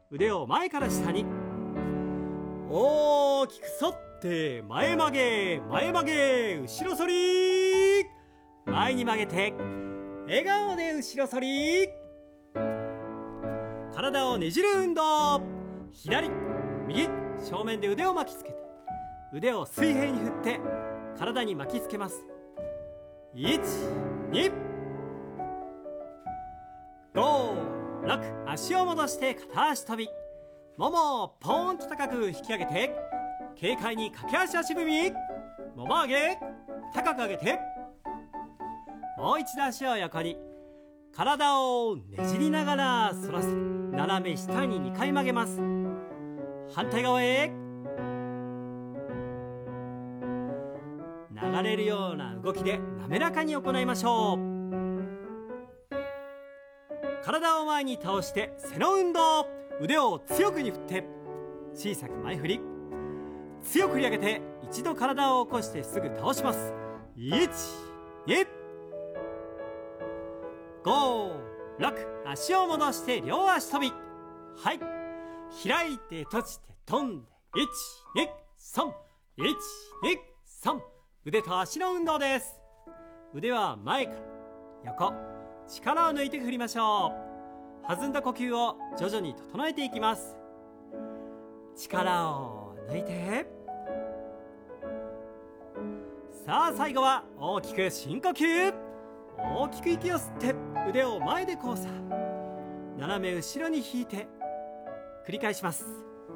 腕を前から下に大きく反って前曲げ前曲げ後ろ反り、前に曲げて笑顔で後ろ反り、体をねじる運動、左右正面で腕を巻きつけて腕を水平に振って体に巻きつけます。1、2、5、6、足を戻して片足跳び、ももをポーンと高く引き上げて軽快に駆け足足踏み、もも上げ高く上げて、もう一度足を横に、体をねじりながら反らせ斜め下に2回曲げます。反対側へ。流れるような動きで滑らかに行いましょう。体を前に倒して背の運動、腕を強くに振って小さく前振り、強く振り上げて一度体を起こしてすぐ倒します。1、2、5、6、足を戻して両足跳び、はい、開いて閉じて飛んで1、2、3、1、2、3、腕と足の運動です。腕は前から横、力を抜いて振りましょう。弾んだ呼吸を徐々に整えていきます。力を抜いて、さあ最後は大きく深呼吸。大きく息を吸って腕を前で交差、斜め後ろに引いて繰り返します。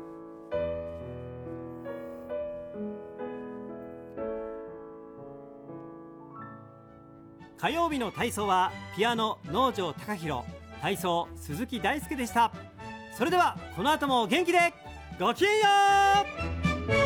火曜日の体操はピアノ能條貴大、体操鈴木大輔でした。それではこの後も元気でごきげんよう。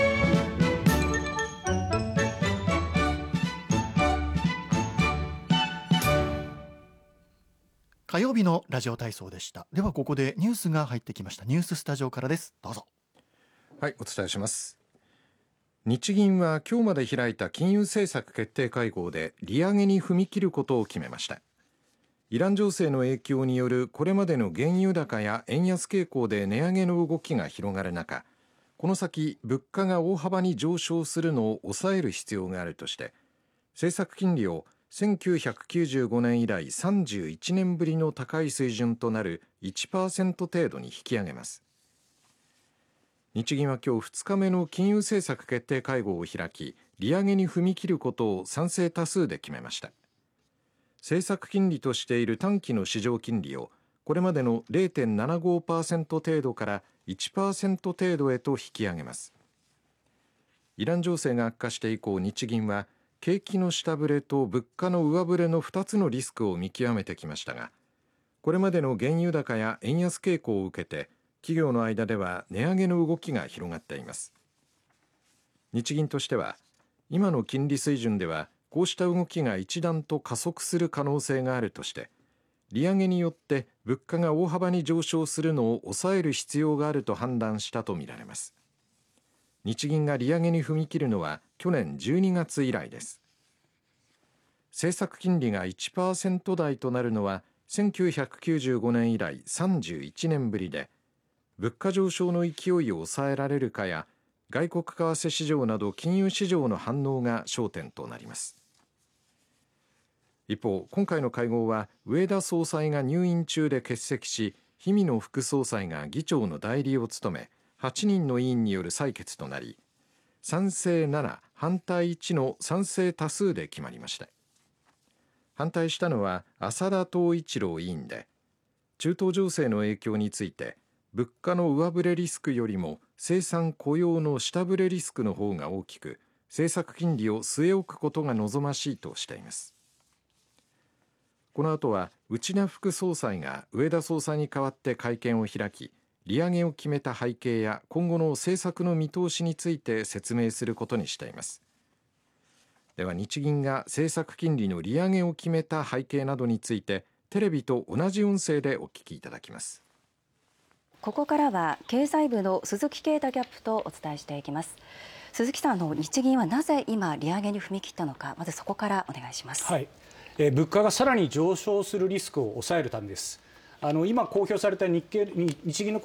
火曜日のラジオ体操でした。ではここでニュースが入ってきました。ニューススタジオからです。どうぞ。 はい、お伝えします。日銀は今日まで開いた金融政策決定会合で利上げに踏み切ることを決めました。イラン情勢の影響によるこれまでの原油高や円安傾向で値上げの動きが広がる中、この先物価が大幅に上昇するのを抑える必要があるとして、政策金利を1995年以来31年ぶりの高い水準となる 1% 程度に引き上げます。日銀は今日2日目の金融政策決定会合を開き、利上げに踏み切ることを賛成多数で決めました。政策金利としている短期の市場金利をこれまでの 0.75% 程度から 1% 程度へと引き上げます。イラン情勢が悪化して以降、日銀は景気の下振れと物価の上振れの2つのリスクを見極めてきましたが、これまでの原油高や円安傾向を受けて企業の間では値上げの動きが広がっています。日銀としては今の金利水準ではこうした動きが一段と加速する可能性があるとして、利上げによって物価が大幅に上昇するのを抑える必要があると判断したとみられます。日銀が利上げに踏み切るのは去年12月以来です。政策金利が 1% 台となるのは1995年以来31年ぶりで、物価上昇の勢いを抑えられるかや外国為替市場など金融市場の反応が焦点となります。一方、今回の会合は植田総裁が入院中で欠席し、氷見野副総裁が議長の代理を務め、8人の委員による採決となり、賛成7、反対1の賛成多数で決まりました。反対したのは浅田東一郎委員で、中東情勢の影響について、物価の上振れリスクよりも生産雇用の下振れリスクの方が大きく、政策金利を据え置くことが望ましいとしています。この後は内田副総裁が植田総裁に代わって会見を開き、利上げを決めた背景や今後の政策の見通しについて説明することにしています。では日銀が政策金利の利上げを決めた背景などについて、テレビと同じ音声でお聞きいただきます。 ここからは経済部の鈴木啓太キャップとお伝えしていきます。鈴木さん、日銀はなぜ今利上げに踏み切ったのか、まずそこからお願いします。 はい、物価がさらに上昇するリスクを抑えるためです。今公表された日銀の